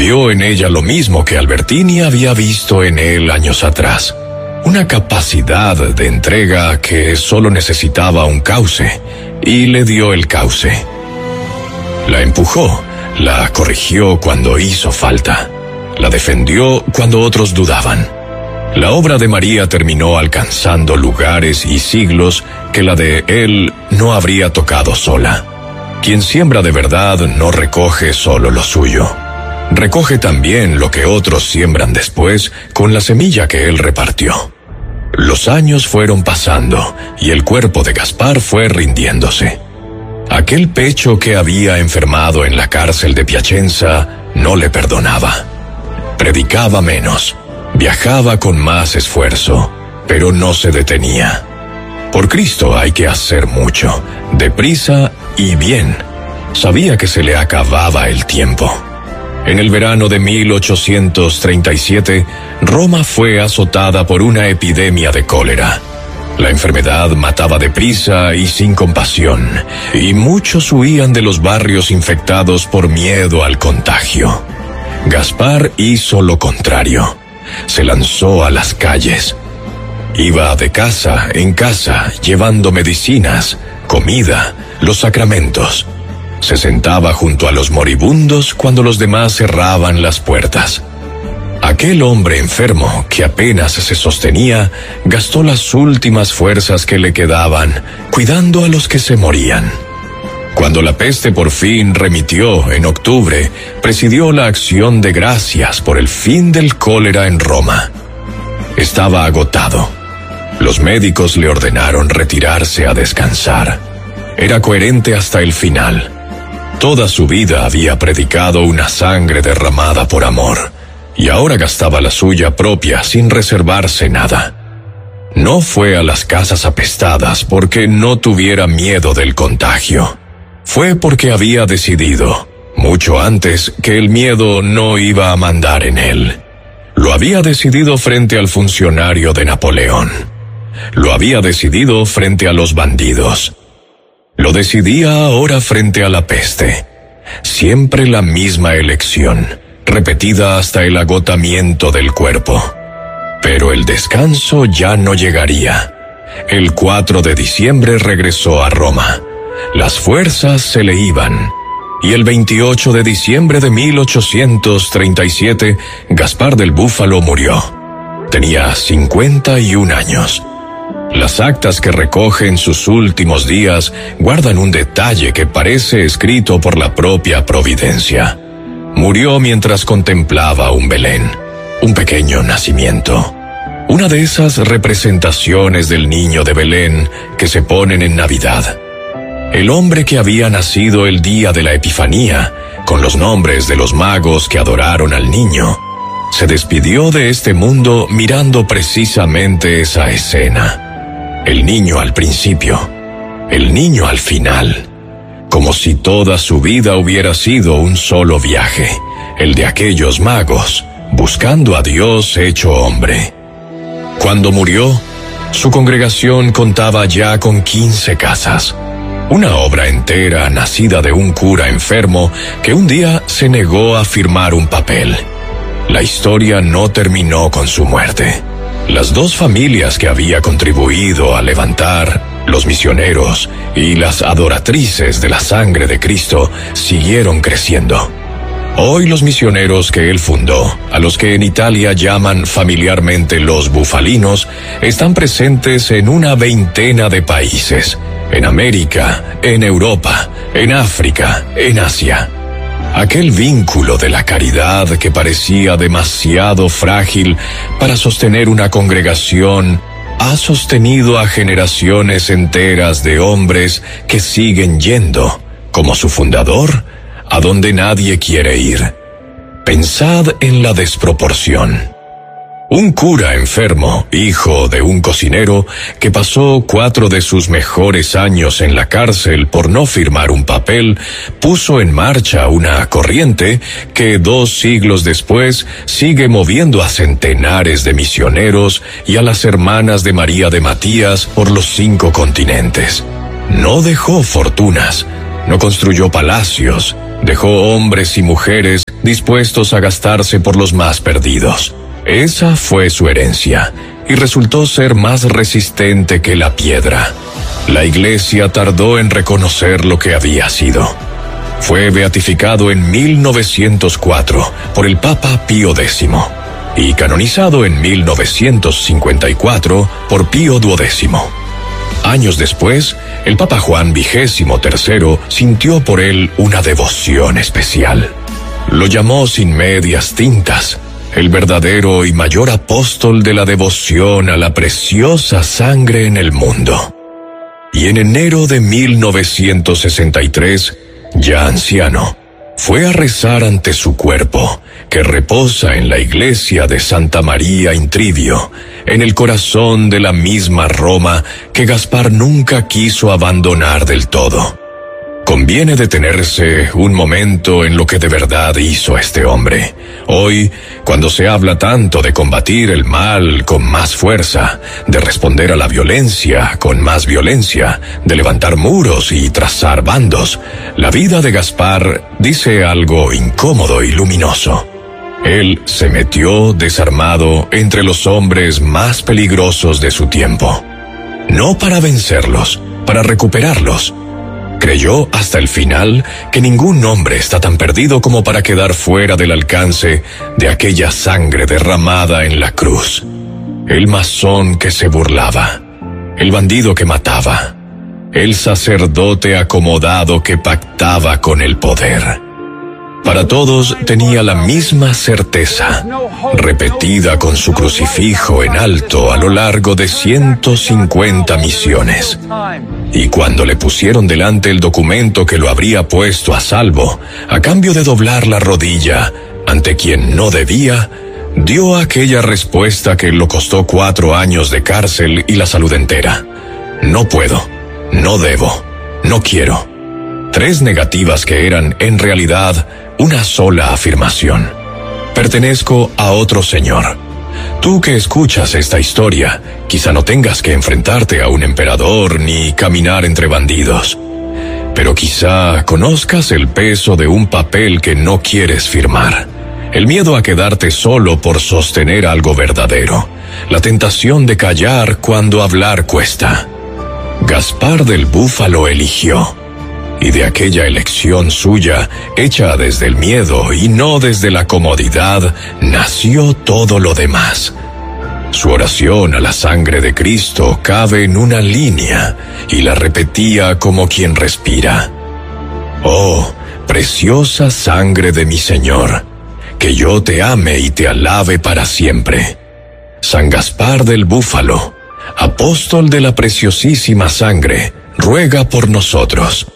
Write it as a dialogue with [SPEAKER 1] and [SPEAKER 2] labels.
[SPEAKER 1] Vio en ella lo mismo que Albertini había visto en él años atrás. Una capacidad de entrega que solo necesitaba un cauce, y le dio el cauce. La empujó, la corrigió cuando hizo falta, la defendió cuando otros dudaban. La obra de María terminó alcanzando lugares y siglos que la de él no habría tocado sola. Quien siembra de verdad no recoge solo lo suyo. Recoge también lo que otros siembran después con la semilla que él repartió. Los años fueron pasando y el cuerpo de Gaspar fue rindiéndose. Aquel pecho que había enfermado en la cárcel de Piacenza no le perdonaba. Predicaba menos, viajaba con más esfuerzo, pero no se detenía. Por Cristo hay que hacer mucho, deprisa y bien. Sabía que se le acababa el tiempo. En el verano de 1837, Roma fue azotada por una epidemia de cólera. La enfermedad mataba deprisa y sin compasión, y muchos huían de los barrios infectados por miedo al contagio. Gaspar hizo lo contrario. Se lanzó a las calles. Iba de casa en casa llevando medicinas, comida, los sacramentos. Se sentaba junto a los moribundos cuando los demás cerraban las puertas. Aquel hombre enfermo, que apenas se sostenía, gastó las últimas fuerzas que le quedaban, cuidando a los que se morían. Cuando la peste por fin remitió en octubre, presidió la acción de gracias por el fin del cólera en Roma. Estaba agotado. Los médicos le ordenaron retirarse a descansar. Era coherente hasta el final. Toda su vida había predicado una sangre derramada por amor, y ahora gastaba la suya propia sin reservarse nada. No fue a las casas apestadas porque no tuviera miedo del contagio. Fue porque había decidido, mucho antes, que el miedo no iba a mandar en él. Lo había decidido frente al funcionario de Napoleón. Lo había decidido frente a los bandidos. Lo decidía ahora frente a la peste. Siempre la misma elección, repetida hasta el agotamiento del cuerpo. Pero el descanso ya no llegaría. El 4 de diciembre regresó a Roma. Las fuerzas se le iban. Y el 28 de diciembre de 1837, Gaspar del Búfalo murió. Tenía 51 años. Las actas que recoge en sus últimos días guardan un detalle que parece escrito por la propia providencia. Murió mientras contemplaba un Belén, un pequeño nacimiento. Una de esas representaciones del niño de Belén que se ponen en Navidad. El hombre que había nacido el día de la Epifanía, con los nombres de los magos que adoraron al niño, se despidió de este mundo mirando precisamente esa escena. El niño al principio, el niño al final, como si toda su vida hubiera sido un solo viaje, el de aquellos magos, buscando a Dios hecho hombre. Cuando murió, su congregación contaba ya con 15 casas, una obra entera nacida de un cura enfermo que un día se negó a firmar un papel. La historia no terminó con su muerte. Las dos familias que había contribuido a levantar, los misioneros y las adoratrices de la sangre de Cristo, siguieron creciendo. Hoy los misioneros que él fundó, a los que en Italia llaman familiarmente los bufalinos, están presentes en una veintena de países, en América, en Europa, en África, en Asia. Aquel vínculo de la caridad que parecía demasiado frágil para sostener una congregación ha sostenido a generaciones enteras de hombres que siguen yendo, como su fundador, a donde nadie quiere ir. Pensad en la desproporción. Un cura enfermo, hijo de un cocinero, que pasó 4 de sus mejores años en la cárcel por no firmar un papel, puso en marcha una corriente que 2 siglos después sigue moviendo a centenares de misioneros y a las hermanas de María de Matías por los 5 continentes. No dejó fortunas, No construyó palacios, dejó hombres y mujeres dispuestos a gastarse por los más perdidos. Esa fue su herencia, y resultó ser más resistente que la piedra. La Iglesia tardó en reconocer lo que había sido. Fue beatificado en 1904 por el Papa Pío X y canonizado en 1954 por Pío XII. Años después, el Papa Juan XXIII sintió por él una devoción especial. Lo llamó sin medias tintas, el verdadero y mayor apóstol de la devoción a la preciosa sangre en el mundo. Y en enero de 1963, ya anciano, fue a rezar ante su cuerpo, que reposa en la iglesia de Santa María in Trivio, en el corazón de la misma Roma que Gaspar nunca quiso abandonar del todo. Conviene detenerse un momento en lo que de verdad hizo este hombre. Hoy, cuando se habla tanto de combatir el mal con más fuerza, de responder a la violencia con más violencia, de levantar muros y trazar bandos, la vida de Gaspar dice algo incómodo y luminoso. Él se metió desarmado entre los hombres más peligrosos de su tiempo. No para vencerlos, para recuperarlos. Creyó hasta el final que ningún hombre está tan perdido como para quedar fuera del alcance de aquella sangre derramada en la cruz. El masón que se burlaba, el bandido que mataba, el sacerdote acomodado que pactaba con el poder. Para todos tenía la misma certeza, repetida con su crucifijo en alto a lo largo de 150 misiones. Y cuando le pusieron delante el documento que lo habría puesto a salvo, a cambio de doblar la rodilla ante quien no debía, dio aquella respuesta que lo costó 4 años de cárcel y la salud entera. No puedo, no debo, no quiero. 3 negativas que eran, en realidad, una sola afirmación. Pertenezco a otro señor. Tú que escuchas esta historia, quizá no tengas que enfrentarte a un emperador ni caminar entre bandidos. Pero quizá conozcas el peso de un papel que no quieres firmar. El miedo a quedarte solo por sostener algo verdadero. La tentación de callar cuando hablar cuesta. Gaspar del Búfalo eligió. Y de aquella elección suya, hecha desde el miedo y no desde la comodidad, nació todo lo demás. Su oración a la sangre de Cristo cabe en una línea y la repetía como quien respira. Oh, preciosa sangre de mi Señor, que yo te ame y te alabe para siempre. San Gaspar del Búfalo, apóstol de la preciosísima sangre, ruega por nosotros.